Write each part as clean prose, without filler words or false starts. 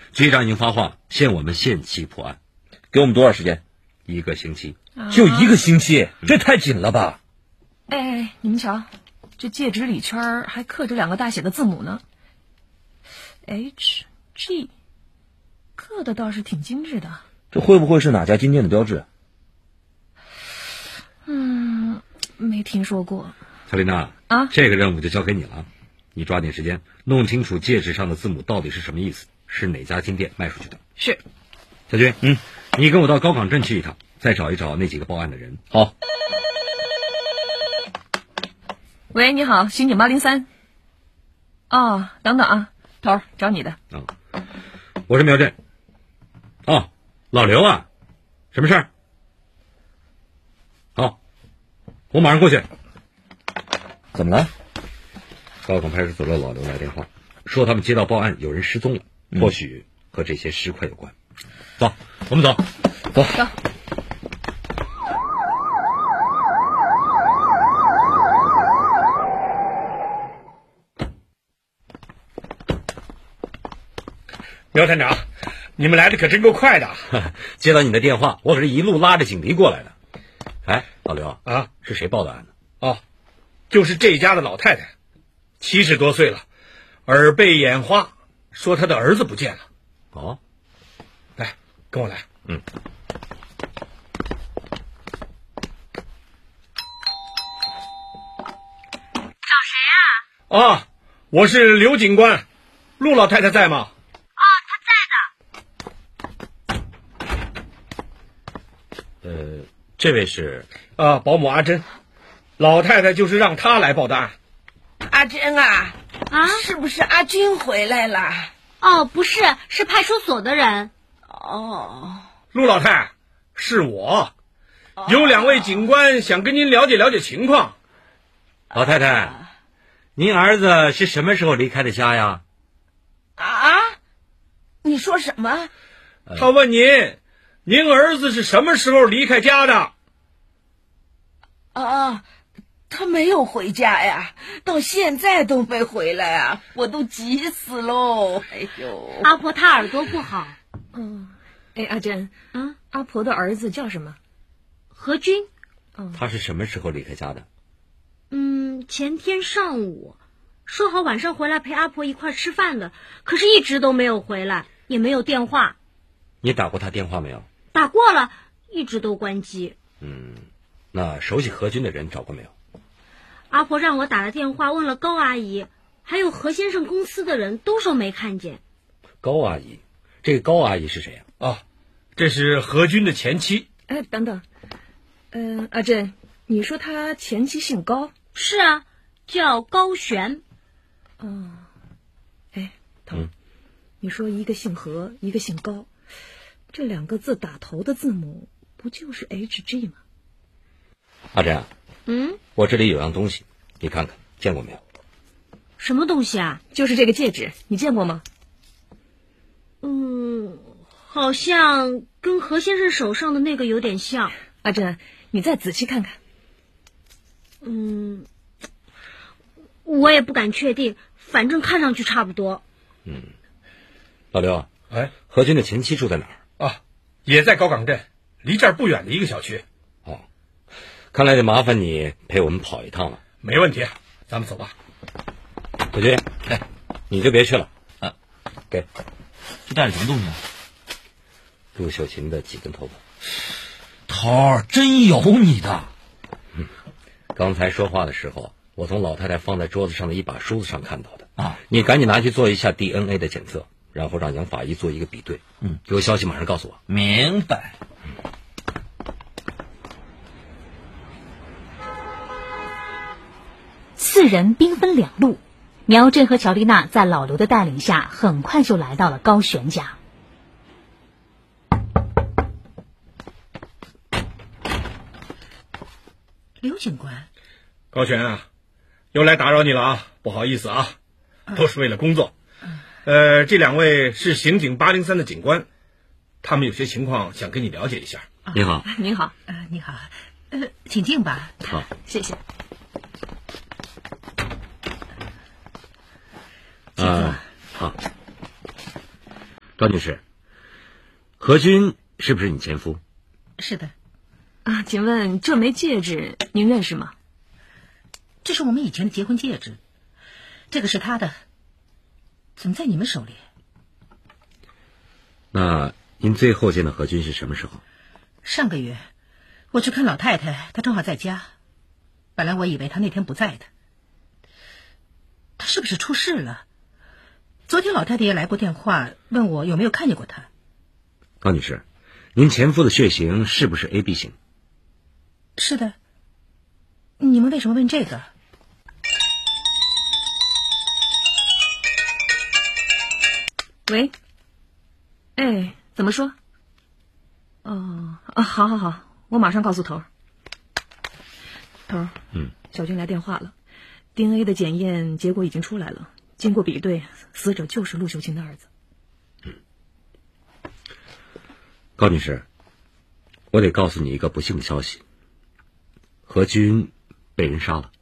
局长已经发话，限我们限期破案。 给我们多少时间 ？1个星期。 就1个星期，这太紧了吧？ 哎，你们瞧，这戒指里圈还刻着2个大写的字母呢 ，HG， 刻的倒是挺精致的。 这会不会是哪家金店的标志？ 没听说过。 乔丽娜啊， 这个任务就交给你了，你抓紧时间弄清楚戒指上的字母到底是什么意思，是哪家金店卖出去的。 是。 小军，你跟我到高岗镇去一趟，再找一找那几个报案的人。 好。 喂，你好，刑警803。哦，等等啊，头儿找你的。 我是苗震。哦，老刘啊，什么事儿？好，我马上过去。 怎么了？ 高岗派出所的老刘来电话，说他们接到报案，有人失踪了，或许和这些尸块有关。走，我们走。 走。 苗探长，你们来的可真够快的。 接到你的电话，我可是一路拉着警笛过来的。哎，老刘啊， 是谁报的案呢？ 哦，就是这家的老太太，70多岁了，耳背眼花，说她的儿子不见了。 哦， 来，跟我来。 找谁啊？ 啊，我是刘警官，陆老太太在吗？ 这位是保姆阿珍，老太太就是让她来报的案。 阿珍啊，是不是阿军回来了？ 哦，不是，是派出所的人。 哦， 陆老太，是我，有2位警官想跟您了解了解情况。 老太太，您儿子是什么时候离开的家呀？ 你说什么？ 他问您儿子是什么时候离开家的？ 他没有回家呀，到现在都没回来啊，我都急死喽！哎呦， 阿婆她耳朵不好。 阿珍，阿婆的儿子叫什么？ 何军。 他是什么时候离开家的？ 前天上午，说好晚上回来陪阿婆一块吃饭的，可是一直都没有回来，也没有电话。 你打过他电话没有？ 打过了，一直都关机。 那熟悉何军的人找过没有？ 阿婆让我打了电话问了高阿姨，还有何先生公司的人，都说没看见。 高阿姨，这个高阿姨是谁呀？ 这是何军的前妻。 等等，阿珍，你说他前妻姓高？ 是啊，叫高璇。 你说一个姓何，一个姓高，这2个字打头的字母不就是 HG 吗？ 阿珍，我这里有样东西，你看看见过没有？ 什么东西啊？ 就是这个戒指，你见过吗？ 好像跟何先生手上的那个有点像。 阿珍，你再仔细看看。 我也不敢确定，反正看上去差不多。 老刘，何军的前妻住在哪儿？ 也在高岗镇，离这儿不远的一个小区。 看来得麻烦你陪我们跑一趟了。 没问题，咱们走吧。 小军，你就别去了。给， 这带着什么东西啊？ 陆秀琴的几根头发。 头儿真有你的。 刚才说话的时候，我从老太太放在桌子上的一把梳子上看到的。你赶紧拿去做一下 DNA 的检测，然后让杨法医做一个比对。有消息马上告诉我。 明白。 4人兵分2路，苗震和乔丽娜在老刘的带领下，很快就来到了高璇家。 刘警官， 高璇啊，又来打扰你了啊，不好意思啊，都是为了工作。这2位是刑警803的警官，他们有些情况想跟你了解一下。 你好。 您好。 你好，请进吧。 好， 谢谢。 好。 赵女士，何军是不是你前夫？ 是的。 啊，请问这枚戒指您认识吗？ 这是我们以前的结婚戒指，这个是他的，怎么在你们手里？ 那您最后见到何军是什么时候？ 上个月，我去看老太太，她正好在家。本来我以为她那天不在的，她是不是出事了？昨天老太太也来过电话，问我有没有看见过她。 高女士，您前夫的血型是不是 AB 型？ 是的。你们为什么问这个？ 喂，哎，怎么说？好，我马上告诉头儿。头儿，小军来电话了 ，DNA 的检验结果已经出来了，经过比对，死者就是陆秀琴的儿子。 高女士，我得告诉你一个不幸的消息，何军被人杀了。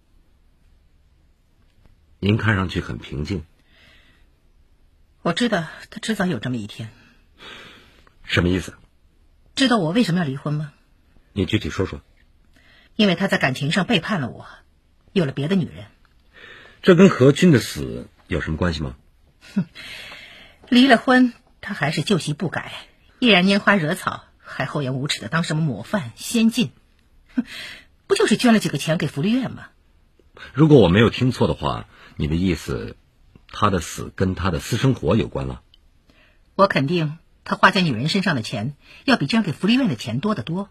您看上去很平静。 我知道他迟早有这么一天。 什么意思？ 知道我为什么要离婚吗？ 你具体说说。 因为他在感情上背叛了我，有了别的女人。 这跟何军的死有什么关系吗？ 离了婚，他还是旧习不改，依然拈花惹草，还厚颜无耻的当什么模范先进。不就是捐了几个钱给福利院吗？ 如果我没有听错的话，你的意思，他的死跟他的私生活有关了？ 我肯定他花在女人身上的钱，要比捐给福利院的钱多得多。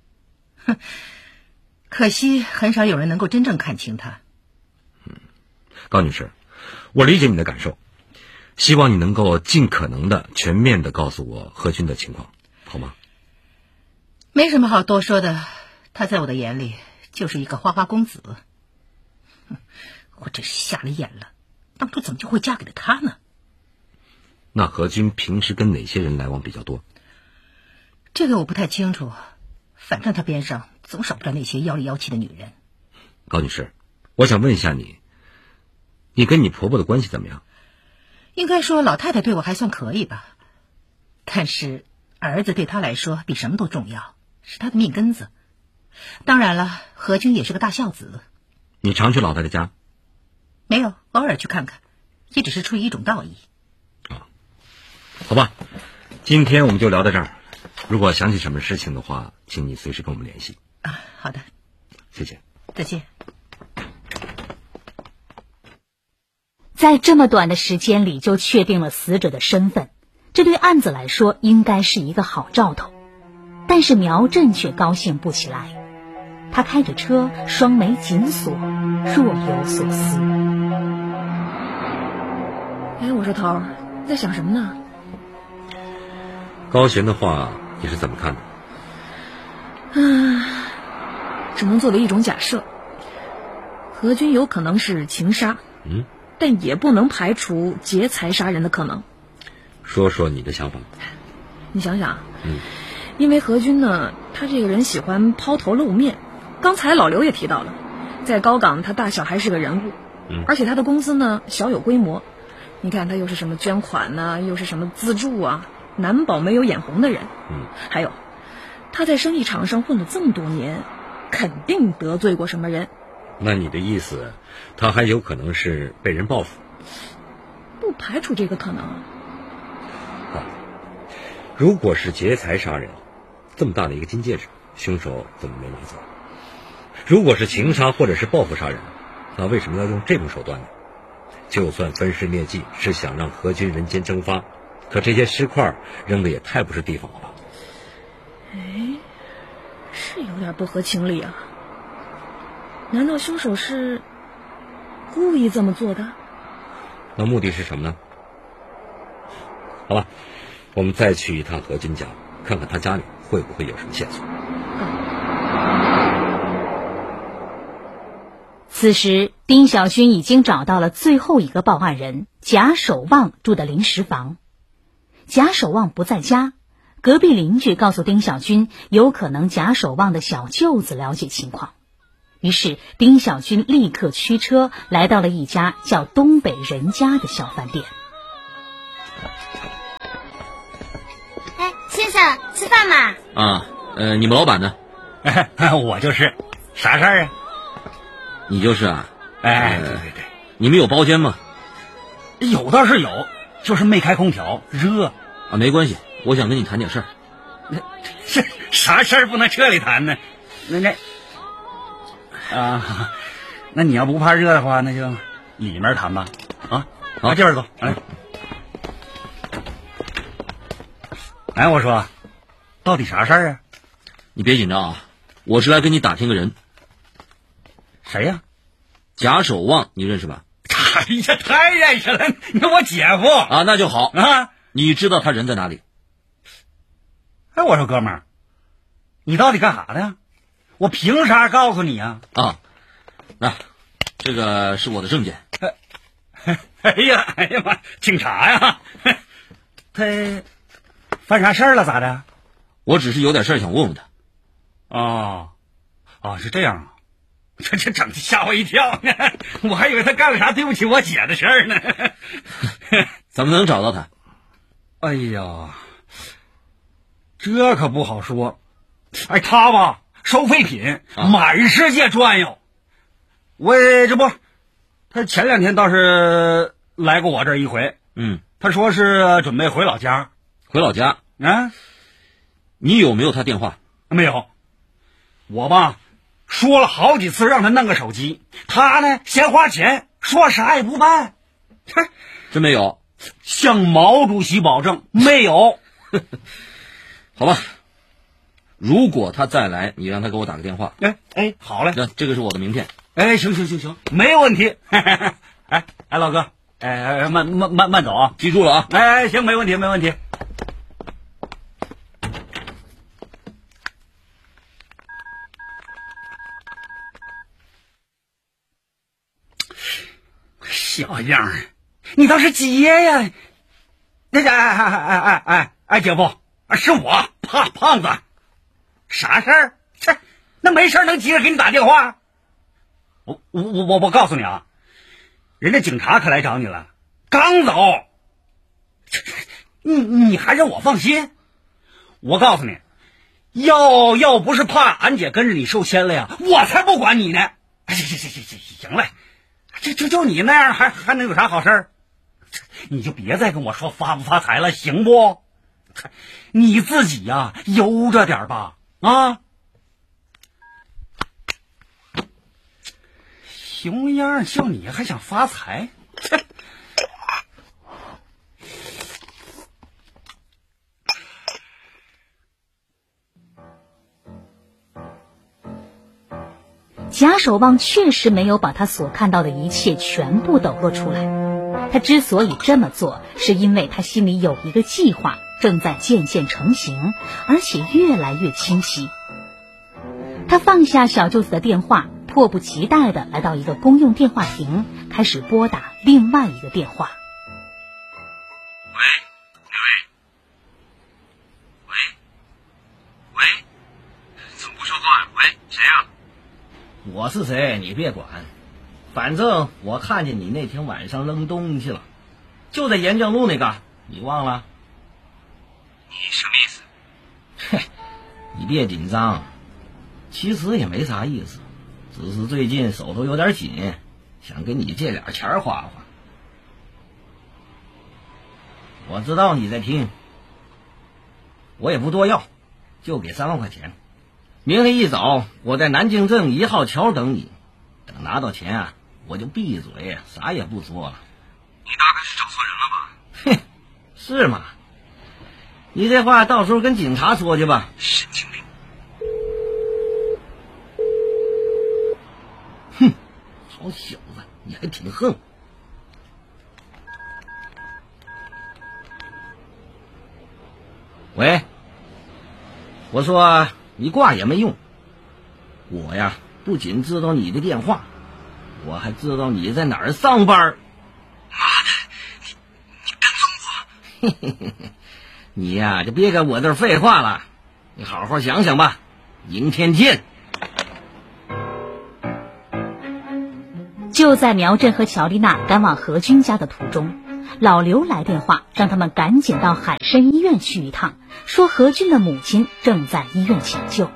可惜很少有人能够真正看清他。 高女士，我理解你的感受，希望你能够尽可能的全面的告诉我何军的情况，好吗？ 没什么好多说的，他在我的眼里就是一个花花公子。我真是瞎了眼了，当初怎么就会嫁给了他呢？ 那何军平时跟哪些人来往比较多？ 这个我不太清楚，反正他边上总少不了那些妖里妖气的女人。 高女士，我想问一下你，你跟你婆婆的关系怎么样？ 应该说老太太对我还算可以吧，但是儿子对她来说比什么都重要，是她的命根子。当然了，何军也是个大孝子。 你常去老太太家？ 没有，偶尔去看看，也只是出于一种道义。 好吧，今天我们就聊到这儿。如果想起什么事情的话，请你随时跟我们联系。 好的， 谢谢。 再见。 在这么短的时间里就确定了死者的身份，这对案子来说应该是一个好兆头。但是苗振却高兴不起来，他开着车，双眉紧锁，若有所思。 哎，我说头儿，在想什么呢？ 高璇的话你是怎么看的？ 只能作为一种假设，何军有可能是情杀，但也不能排除劫财杀人的可能。 说说你的想法。 你想想，因为何军呢，他这个人喜欢抛头露面。刚才老刘也提到了，在高岗他大小还是个人物，而且他的公司呢小有规模。你看他又是什么捐款呢，又是什么资助啊，难保没有眼红的人。还有他在生意场上混了这么多年，肯定得罪过什么人。 那你的意思，他还有可能是被人报复？ 不排除这个可能。 如果是劫财杀人，这么大的一个金戒指，凶手怎么没拿走？如果是情杀或者是报复杀人，那为什么要用这种手段呢？就算分尸灭迹是想让何军人间蒸发，可这些尸块扔的也太不是地方了吧？ 是有点不合情理啊。难道凶手是故意这么做的？ 那目的是什么呢？好吧，我们再去一趟何军家，看看他家里会不会有什么线索。 此时丁小军已经找到了最后一个报案人贾守望住的临时房。贾守望不在家，隔壁邻居告诉丁小军，有可能贾守望的小舅子了解情况。于是丁小军立刻驱车来到了一家叫东北人家的小饭店。 先生，吃饭嘛？ 啊，你们老板呢？ 我就是，啥事儿啊？ 你就是啊？ 对， 你们有包间吗？ 有倒是有，就是没开空调，热。 啊，没关系，我想跟你谈点事儿。 这啥事儿不能这里谈呢？那你要不怕热的话，那就里面谈吧。好，这边走。我说，到底啥事儿啊？ 你别紧张啊，我是来跟你打听个人。 谁呀？ 贾守望，你认识吧？ 哎呀，太认识了，那我姐夫啊，那就好啊。 你知道他人在哪里？ 我说哥们儿，你到底干啥的呀？我凭啥告诉你呀？ 那这个是我的证件。 哎呀妈，警察呀！他犯啥事儿了？咋的？ 我只是有点事儿想问问他。 是这样啊。这整的吓我一跳呢，我还以为他干了啥对不起我姐的事儿呢。 怎么能找到他？ 哎呀，这可不好说。他吧，收废品，满世界转悠。他前2天倒是来过我这儿一回。他说是准备回老家。 回老家？你有没有他电话？ 没有。我吧说了好几次让他弄个手机，他呢嫌花钱，说啥也不办。 真没有？ 向毛主席保证没有。 好吧，如果他再来，你让他给我打个电话。 好嘞。 那这个是我的名片。 行，没有问题。老哥，慢走啊， 记住了啊。 行，没问题。小样儿，你倒是接呀！姐夫，是我胖子，啥事儿？那没事能急着给你打电话？我告诉你啊，人家警察可来找你了，刚走。你还让我放心？我告诉你，要不是怕俺姐跟着你受牵了呀，我才不管你呢。行了。就你那样还能有啥好事儿？你就别再跟我说发不发财了，行不？你自己呀，悠着点吧。熊样就你还想发财？ 贾守望确实没有把他所看到的一切全部抖落出来。他之所以这么做，是因为他心里有一个计划正在渐渐成型，而且越来越清晰。他放下小舅子的电话，迫不及待地来到一个公用电话亭，开始拨打另外一个电话。 喂，怎么不说话？喂，谁呀？ 我是谁你别管，反正我看见你那天晚上扔东西了，就在沿江路那个，你忘了？ 你什么意思？ 你别紧张，其实也没啥意思，只是最近手头有点紧，想跟你借点钱花花。我知道你在听，我也不多要，就给3万块钱。明天一早我在南京镇1号桥等你，等拿到钱啊，我就闭嘴，啥也不说了。 你大概是找错人了吧？ 是吗？你这话到时候跟警察说去吧。 神经病！ 好小子，你还挺横。喂，我说你挂也没用，我呀不仅知道你的电话，我还知道你在哪儿上班。 妈的，你跟踪我！ 你呀就别跟我这儿废话了，你好好想想吧，明天见。 就在苗振和乔丽娜赶往何军家的途中， 老刘来电话，让他们赶紧到海参医院去一趟，说何军的母亲正在医院抢救。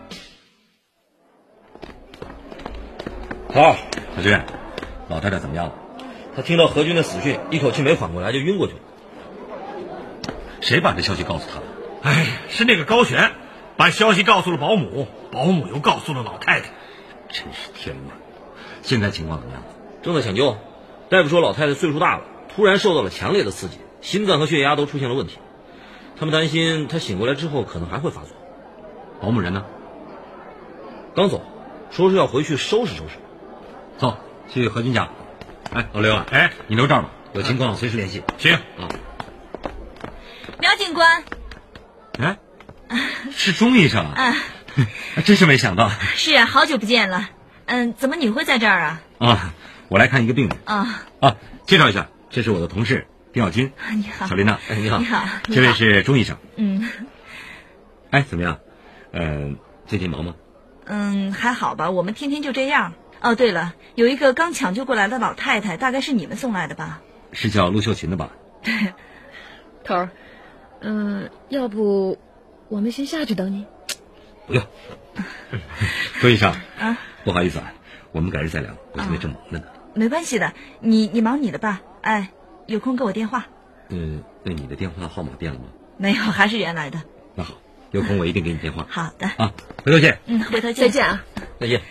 好，何军，老太太怎么样了？她听到何军的死讯，一口气没缓过来就晕过去了。谁把这消息告诉她的？ 哎，是那个高璇把消息告诉了保姆，保姆又告诉了老太太。 真是天乱！现在情况怎么样？ 正在抢救，大夫说老太太岁数大了，突然受到了强烈的刺激，心脏和血压都出现了问题。他们担心她醒过来之后可能还会发作。 保姆人呢？ 刚走，说是要回去收拾收拾。 走，去何军家。哎，老刘啊， 哎， 你留这儿吧，有情况随时联系。 行啊。 苗警官， 哎，是钟医生啊！真是没想到。 是啊，好久不见了。怎么你会在这儿啊？ 啊，我来看一个病人。 啊， 介绍一下，这是我的同事丁小军。 你好， 小琳娜。 你好， 你好， 这位是钟医生。 哎， 怎么样？最近忙吗？ 还好吧，我们天天就这样。哦，对了，有一个刚抢救过来的老太太，大概是你们送来的吧？ 是叫陆秀琴的吧？ 对。头儿，要不我们先下去等你？ 不用。钟医生啊， 不好意思啊，我们改日再聊，我现在正忙着呢。 没关系的，你忙你的吧。哎，有空给我电话。 那你的电话号码变了吗？ 没有，还是原来的。 那好，有空我一定给你电话。 好的。 啊，回头见。 回头见。再见啊。 再见。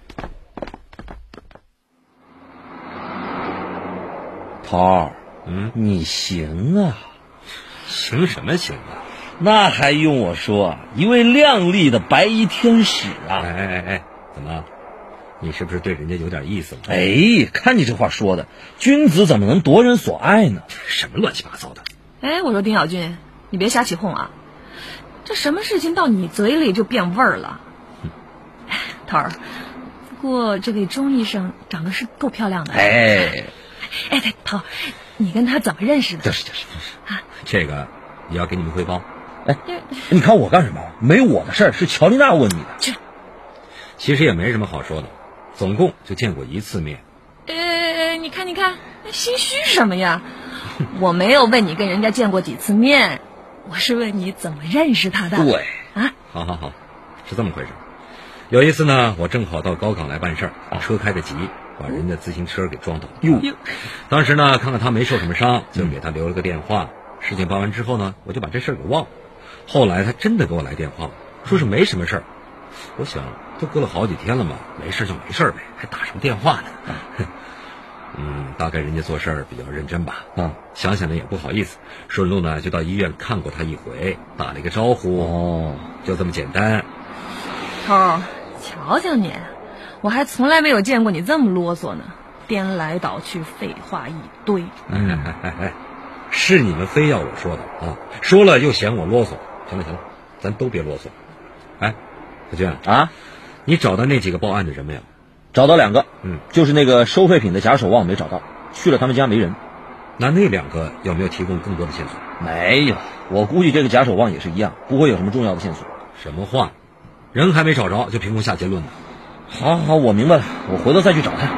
涛儿，你行啊。 行什么行啊？ 那还用我说啊？一位靓丽的白衣天使啊！ 哎，怎么？你是不是对人家有点意思了？ 哎，看你这话说的，君子怎么能夺人所爱呢？ 什么乱七八糟的！ 哎，我说丁小军，你别瞎起哄啊！这什么事情到你嘴里就变味儿了？头儿，不过这位钟医生长得是够漂亮的。 哎， 头，你跟他怎么认识的？ 就是啊， 这个也要给你们汇报。 哎，你看我干什么？没我的事儿，是乔丽娜问你的。 其实也没什么好说的，总共就见过一次面。 你看，心虚什么呀？我没有问你跟人家见过几次面，我是问你怎么认识他的。 对啊， 好，是这么回事。有一次呢，我正好到高岗来办事儿，车开得急，把人家自行车给撞倒了。 哟， 当时呢，看看他没受什么伤，就给他留了个电话。事情办完之后呢，我就把这事儿给忘了。后来他真的给我来电话了，说是没什么事儿。我想都隔了好几天了嘛，没事就没事呗，还打什么电话呢？大概人家做事儿比较认真吧。想想呢也不好意思，顺路呢就到医院看过他一回，打了一个招呼。就这么简单。 头，瞧瞧你，我还从来没有见过你这么啰嗦呢，颠来倒去，废话一堆。 是你们非要我说的啊，说了又嫌我啰嗦。行了，咱都别啰嗦。哎，何军啊， 你找到那几个报案的人没有？ 找到2个，就是那个收废品的贾守望没找到，去了他们家没人。 那2个有没有提供更多的线索？ 没有，我估计这个贾守望也是一样，不会有什么重要的线索。 什么话？人还没找着就凭空下结论呢？ 好，我明白了，我回头再去找他。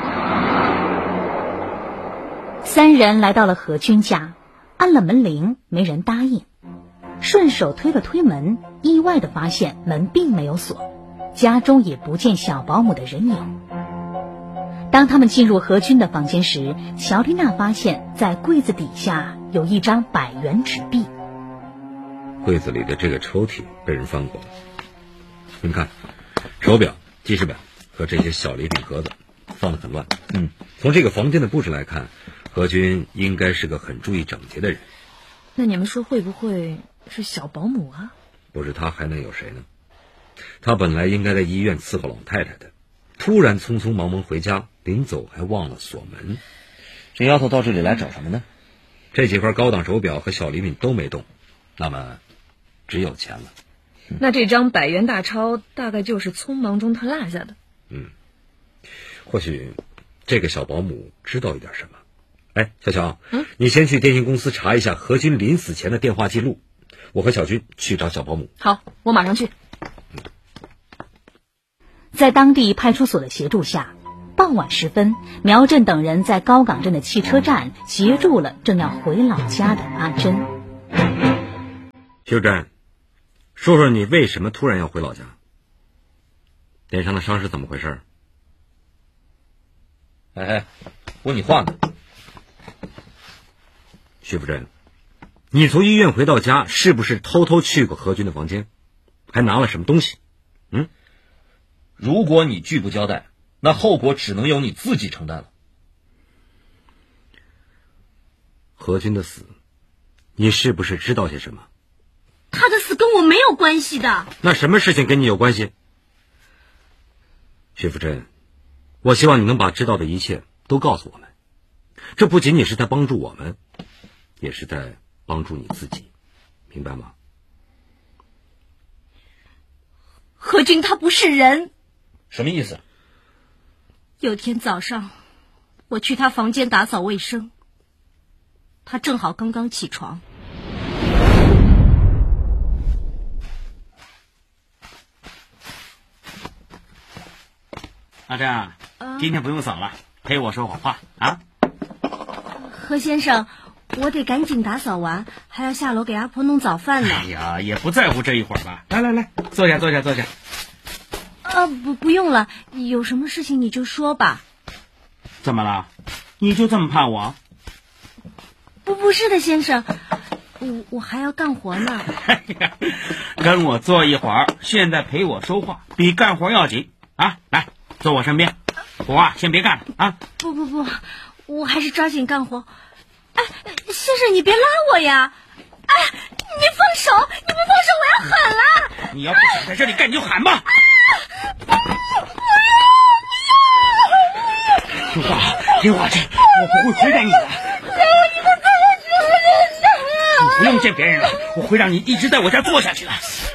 3人来到了何军家，按了门铃，没人答应。顺手推了推门，意外地发现门并没有锁，家中也不见小保姆的人影。当他们进入何军的房间时，乔丽娜发现在柜子底下有一张100元纸币。 柜子里的这个抽屉被人翻过了，您看，手表、记事表和这些小礼品盒子放得很乱。从这个房间的布置来看，何军应该是个很注意整洁的人。 那你们说会不会是小保姆啊？ 不是他还能有谁呢？他本来应该在医院伺候老太太的，突然匆匆忙忙回家，临走还忘了锁门。 这丫头到这里来找什么呢？ 这几块高档手表和小礼品都没动，那么只有钱了。 那这张100元大钞大概就是匆忙中他落下的。 或许这个小保姆知道一点什么。哎，小乔，你先去电信公司查一下何军临死前的电话记录，我和小军去找小保姆。 好，我马上去。 在当地派出所的协助下， 傍晚时分，苗振等人在高岗镇的汽车站截住了正要回老家的阿珍。 秀珍，说说你为什么突然要回老家？脸上的伤是怎么回事？ 哎，问你话呢。 徐福珍，你从医院回到家，是不是偷偷去过何军的房间，还拿了什么东西？ 如果你拒不交代，那后果只能由你自己承担了。 何军的死，你是不是知道些什么？ 他的死跟我没有关系的。 那什么事情跟你有关系？徐福珍，我希望你能把知道的一切都告诉我们，这不仅仅是在帮助我们，也是在帮助你自己，明白吗？ 何军他不是人。 什么意思？ 有天早上，我去他房间打扫卫生，他正好刚刚起床。 阿珍，今天不用扫了，陪我说会儿话啊。 何先生，我得赶紧打扫完，还要下楼给阿婆弄早饭呢。 哎呀，也不在乎这一会儿吧。来，坐下。 不用了，有什么事情你就说吧。 怎么了？你就这么怕我？ 不是的，先生，我还要干活呢。 跟我坐一会儿，现在陪我说话比干活要紧啊！来，坐我身边。我先别干了啊！ 不，我还是抓紧干活。哎，先生，你别拉我呀！哎，你放手！你不放手，我要喊了！ 你要不想在这里干，你就喊吧！听话去，我不会亏待你的。你不用见别人了，我会让你一直在我家做下去的。